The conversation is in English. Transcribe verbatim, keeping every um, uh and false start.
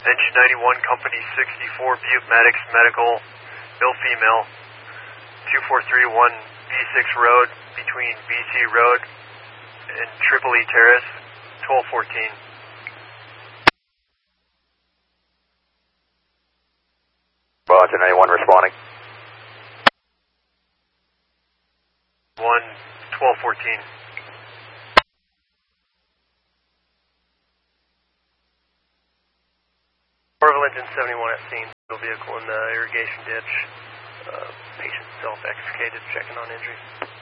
Engine ninety-one, Company sixty-four, Butte Medics Medical, Bill Female, two four three one B six Road, between B C Road and Tripoli Terrace, twelve fourteen. Roger, ninety-one responding. one, twelve fourteen. Orville Engine seventy-one at scene, vehicle in the irrigation ditch. Uh, patient self-extricated, checking on injuries.